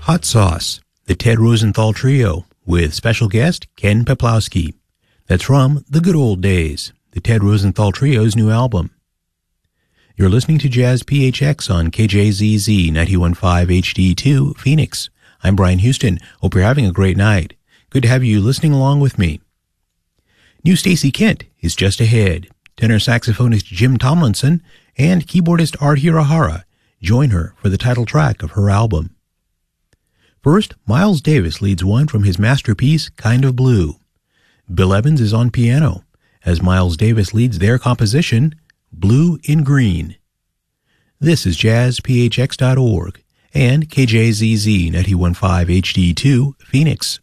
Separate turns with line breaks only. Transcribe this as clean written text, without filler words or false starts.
Hot Sauce, the Ted Rosenthal Trio, with special guest Ken Peplowski. That's from The Good Old Days, the Ted Rosenthal Trio's new album. You're listening to Jazz PHX on KJZZ 91.5 HD2, Phoenix. I'm Brian Houston. Hope you're having a great night. Good to have you listening along with me. New Stacey Kent is just ahead. Tenor saxophonist Jim Tomlinson and keyboardist Art Hirahara join her for the title track of her album. First, Miles Davis leads one from his masterpiece, Kind of Blue. Bill Evans is on piano, as Miles Davis leads their composition, Blue in Green. This is JazzPHX.org and KJZZ 91.5 HD2, Phoenix.